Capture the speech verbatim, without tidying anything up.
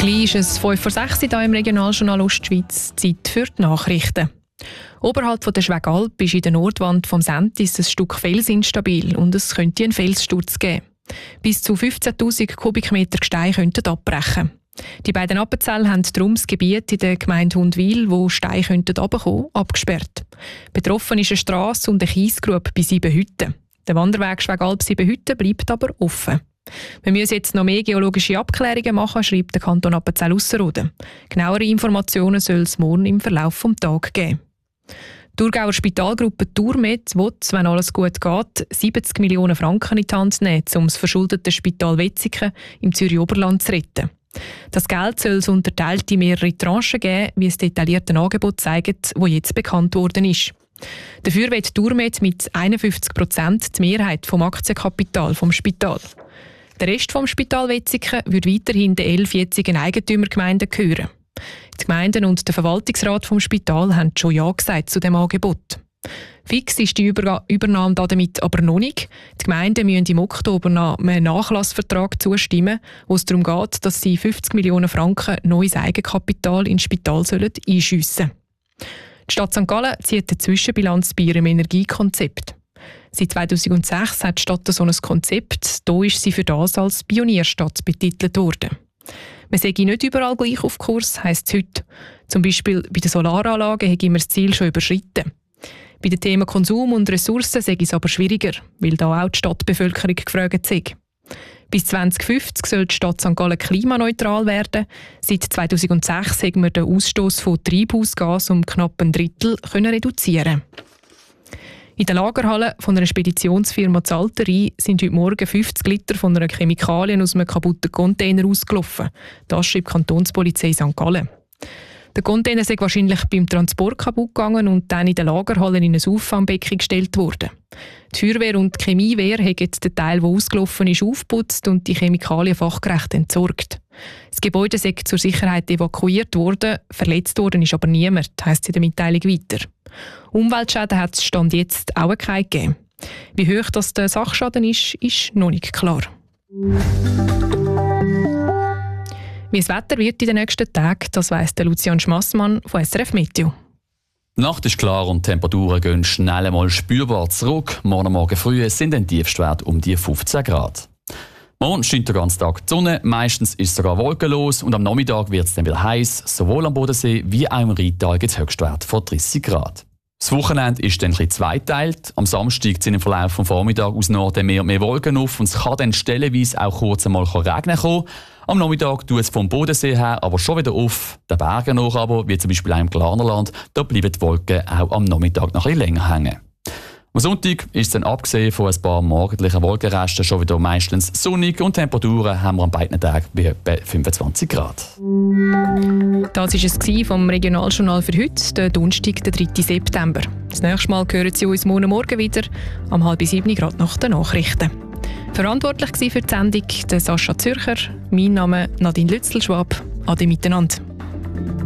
Gleich ist es fünf vor sechs hier im Regionaljournal Ostschweiz. Zeit für die Nachrichten. Oberhalb von der Schwegalp ist in der Nordwand vom Sentis ein Stück Fels instabil und es könnte einen Felssturz geben. Bis zu fünfzehntausend Kubikmeter Gestein könnten abbrechen. Die beiden Appenzell haben darum das Gebiet in der Gemeinde Hundwil, wo Steine herunterkommen, abgesperrt. Betroffen ist eine Strasse und eine Kiesgrube bei Siebenhütten. Der Wanderweg Schwegalp-Siebenhütten bleibt aber offen. Wir müssen jetzt noch mehr geologische Abklärungen machen, schreibt der Kanton Appenzell-Ausserrhoden. Genauere Informationen soll es morgen im Verlauf des Tages geben. Die Thurgauer Spitalgruppe Thurmed will, wenn alles gut geht, siebzig Millionen Franken in die Hand nehmen, um das verschuldete Spital Wetzikon im Zürich-Oberland zu retten. Das Geld soll es unterteilt in mehrere Tranchen geben, wie es detaillierte Angebot zeigt, das jetzt bekannt worden ist. Dafür wird Thurmed mit einundfünfzig Prozent die Mehrheit vom Aktienkapitals vom Spital. Der Rest vom Spital Wetzikon wird weiterhin den elf jetzigen Eigentümergemeinden gehören. Die Gemeinden und der Verwaltungsrat vom Spital haben schon Ja gesagt zu dem Angebot. Fix ist die Über- Übernahme damit aber noch nicht. Die Gemeinden müssen im Oktober nach einem Nachlassvertrag zustimmen, wo es darum geht, dass sie fünfzig Millionen Franken neues Eigenkapital ins Spital sollen einschiessen sollen. Die Stadt Sankt Gallen zieht eine Zwischenbilanz bei ihrem Energiekonzept. Seit zweitausendsechs hat die Stadt so ein Konzept. Hier ist sie für das als Pionierstadt betitelt worden. Man sei nicht überall gleich auf Kurs, heisst es heute. Zum Beispiel bei den Solaranlagen hätte man das Ziel schon überschritten. Bei den Themen Konsum und Ressourcen sei es aber schwieriger, weil da auch die Stadtbevölkerung gefragt sei. Bis zwanzig fünfzig soll die Stadt Sankt Gallen klimaneutral werden. Seit zweitausendsechs haben wir den Ausstoß von Treibhausgasen um knapp ein Drittel können reduzieren. In der Lagerhalle von einer Speditionsfirma Zalterei sind heute Morgen fünfzig Liter von einer Chemikalien aus einem kaputten Container ausgelaufen. Das schreibt die Kantonspolizei Sankt Gallen. Der Container sei wahrscheinlich beim Transport kaputt gegangen und dann in der Lagerhalle in ein Auffangbecken gestellt worden. Die Feuerwehr und die Chemiewehr haben jetzt den Teil, der ausgelaufen ist, aufgeputzt und die Chemikalien fachgerecht entsorgt. Das Gebäude sei zur Sicherheit evakuiert worden, verletzt worden ist aber niemand, heisst es in der Mitteilung weiter. Umweltschäden hat es Stand jetzt auch keine gegeben. Wie hoch das der Sachschaden ist, ist noch nicht klar. Wie das Wetter wird in den nächsten Tagen, das weiss der Lucian Schmassmann von S R F Meteo. Die Nacht ist klar und die Temperaturen gehen schnell einmal spürbar zurück. Morgen Morgen früh sind ein Tiefstwert um die fünfzehn Grad. Morgen scheint den ganzen Tag die Sonne, meistens ist es sogar wolkenlos und am Nachmittag wird es dann wieder heiß. Sowohl am Bodensee wie auch im Rheintal gibt es Höchstwerte von dreißig Grad. Das Wochenende ist dann ein bisschen zweiteilt. Am Samstag ziehen im Verlauf des Vormittags aus Norden mehr und mehr Wolken auf und es kann dann stellenweise auch kurz einmal regnen kommen. Am Nachmittag tut es vom Bodensee her aber schon wieder auf. Den Bergen noch aber, wie zum Beispiel auch im Glarnerland, da bleiben die Wolken auch am Nachmittag noch ein bisschen länger hängen. Am Sonntag ist es dann abgesehen von ein paar morgendlichen Wolkenresten schon wieder meistens sonnig und Temperaturen haben wir an beiden Tagen bei etwa fünfundzwanzig Grad. Das war es vom Regionaljournal für heute, der Donnerstag, der dritte September. Das nächste Mal hören Sie uns morgen Morgen wieder, am halb sieben Grad nach den Nachrichten. Verantwortlich war für die Sendung der Sascha Zürcher, mein Name Nadine Lützelschwab. Ade miteinander.